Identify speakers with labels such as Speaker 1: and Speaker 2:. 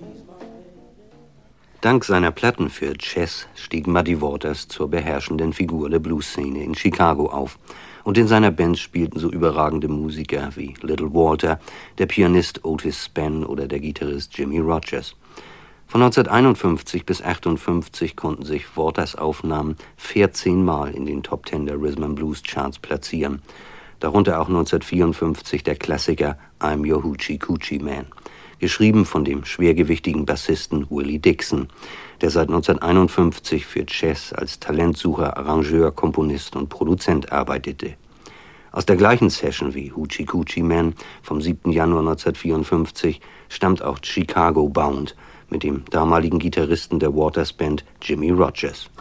Speaker 1: Dank seiner Platten für Jazz stieg Muddy Waters zur beherrschenden Figur der Bluesszene in Chicago auf. Und in seiner Band spielten so überragende Musiker wie Little Walter, der Pianist Otis Spann oder der Gitarrist Jimmie Rodgers. Von 1951 bis 1958 konnten sich Waters Aufnahmen 14 Mal in den Top 10 der Rhythm and Blues Charts platzieren. Darunter auch 1954 der Klassiker I'm Your Hoochie Coochie Man, geschrieben von dem schwergewichtigen Bassisten Willie Dixon, der seit 1951 für Jazz als Talentsucher, Arrangeur, Komponist und Produzent arbeitete. Aus der gleichen Session wie Hoochie Coochie Man vom 7. Januar 1954 stammt auch Chicago Bound mit dem damaligen Gitarristen der Waters Band Jimmie Rodgers.